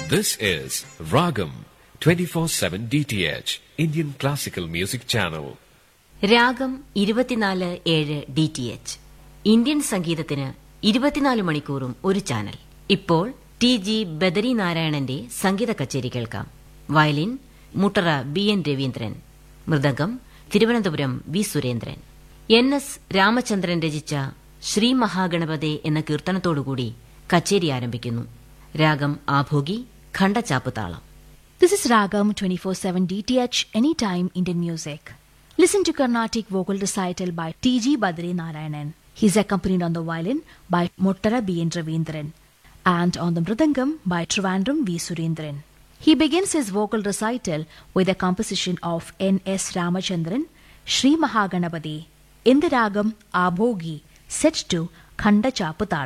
This is Ragam 24/7 DTH Indian Classical Music Channel. രാഗം 24/7 DTH Indian സംഗീതത്തിന് 24 മണിക്കൂറും ഒരു ചാനൽ. ഇപ്പോൾ TG ബദരി നാരായണന്റെ സംഗീത കച്ചേരി കേൾക്കാം. Violin Muttara BN Raveendran, mridangam Thiruvananthapuram V Surendran. NS Ramachandran രചിച്ച ശ്രീ മഹാഗണപതേ എന്ന കീർത്തനത്തോടുകൂടി കച്ചേരി ആരംഭിക്കുന്നു. രാഗം Abhogi, ഖണ്ഡചാപ്പുതാളം. This is Ragam 24/7 DTH Anytime Indian Music. Listen to Carnatic vocal recital by TG Badri Narayanan. He is accompanied on the violin by Mottara BN Ravindran and on the mridangam by Trivandrum V Surendran. He begins his vocal recital with a composition of N.S. Ramachandran, Sri Mahaganapati, in the Ragam Abhogi, set to Khanda Chaputala.